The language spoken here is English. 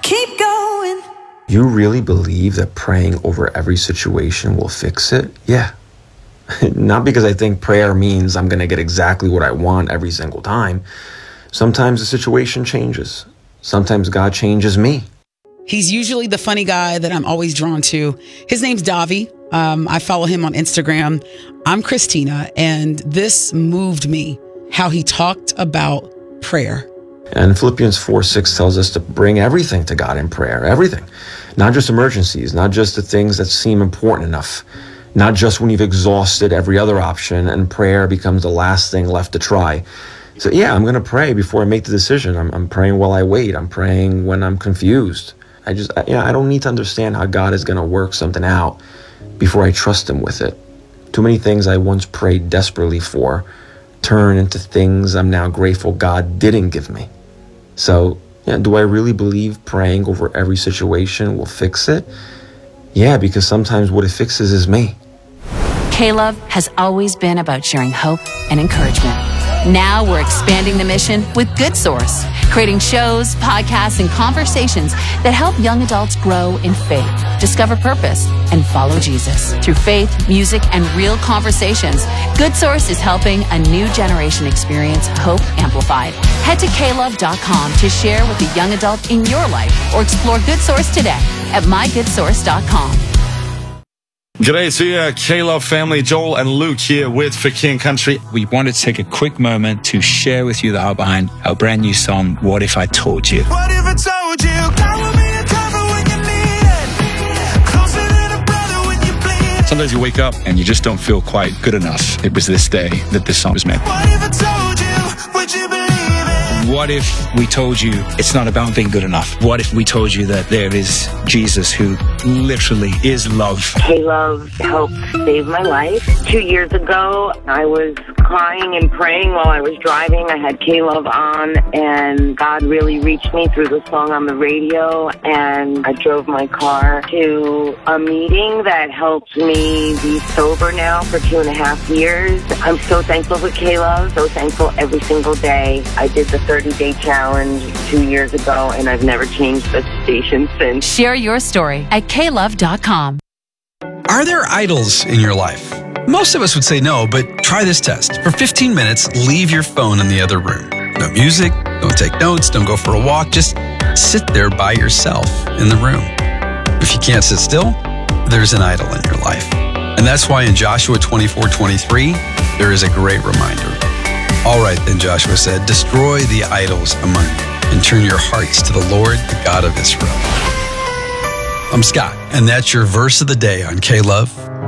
keep going. You really believe that praying over every situation will fix it? Yeah. Not because I think prayer means I'm going to get exactly what I want every single time. Sometimes the situation changes. Sometimes God changes me. He's usually the funny guy that I'm always drawn to. His name's Davi. I follow him on Instagram. I'm Christina, and this moved me, how he talked about prayer. And Philippians 4:6 tells us to bring everything to God in prayer, everything. Not just emergencies, not just the things that seem important enough, not just when you've exhausted every other option and prayer becomes the last thing left to try. So yeah, I'm going to pray before I make the decision. I'm praying while I wait. I'm praying when I'm confused. I don't need to understand how God is going to work something out before I trust him with it. Too many things I once prayed desperately for turn into things I'm now grateful God didn't give me. So, do I really believe praying over every situation will fix it? Yeah, because sometimes what it fixes is me. K-Love has always been about sharing hope and encouragement. Now we're expanding the mission with Good Source, creating shows, podcasts, and conversations that help young adults grow in faith, discover purpose, and follow Jesus. Through faith, music, and real conversations, Good Source is helping a new generation experience hope amplified. Head to klove.com to share with a young adult in your life or explore Good Source today at mygoodsource.com. G'day to you, K-Love family. Joel and Luke here with For King Country. We wanted to take a quick moment to share with you the heart behind our brand new song, What If I Told You? What if I told you God will be a cover when you need it, closer than a brother when you bleed it. Sometimes you wake up and you just don't feel quite good enough. It was this day that this song was made. What if I told you, would you believe it? What if we told you it's not about being good enough? What if we told you that there is Jesus who literally is love? K-Love helped save my life. 2 years ago, I was crying and praying while I was driving. I had K-Love on, and God really reached me through the song on the radio, and I drove my car to a meeting that helped me be sober now for 2.5 years. I'm so thankful for K-Love, so thankful every single day. I did the 30-day challenge 2 years ago, and I've never changed the station since. Share your story at klove.com. Are there idols in your life? Most of us would say no, but try this test. For 15 minutes, leave your phone in the other room. No music, don't take notes, don't go for a walk. Just sit there by yourself in the room. If you can't sit still, there's an idol in your life. And that's why in Joshua 24:23, there is a great reminder. All right, then Joshua said, destroy the idols among you and turn your hearts to the Lord, the God of Israel. I'm Scott, and that's your verse of the day on K-Love.